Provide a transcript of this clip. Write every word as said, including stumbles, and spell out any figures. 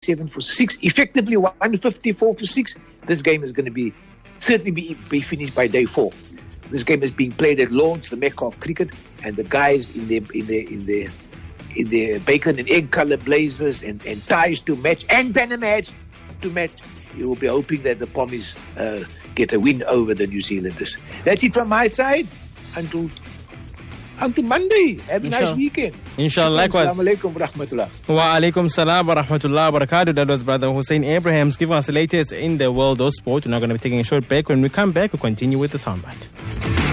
seven for six, effectively one fifty-four for six. This game is going to be certainly be, be finished by day four. This game is being played at Lawrence, the Mecca of cricket, and the guys in their in their in their in their bacon and egg color blazers and, and ties to match and Panama hats to match. You will be hoping that the Pommies uh, get a win over the New Zealanders. That's it from my side. Until until Monday. Have a Inshallah. nice weekend. Inshallah, likewise. Assalamu alaikum wa rahmatullah. Wa alaikum salam wa rahmatullah wa barakatuh. That was Brother Hussein Abrahams giving us the latest in the world of sport. We're now going to be taking a short break. When we come back, we'll continue with the soundbite.